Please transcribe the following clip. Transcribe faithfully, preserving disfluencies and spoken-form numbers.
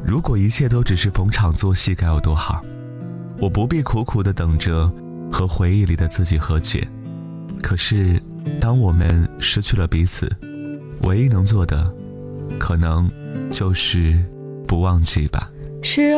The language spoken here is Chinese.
如果一切都只是逢场作戏该有多好，我不必苦苦地等着和回忆里的自己和解。可是当我们失去了彼此，唯一能做的可能就是不忘记吧。 是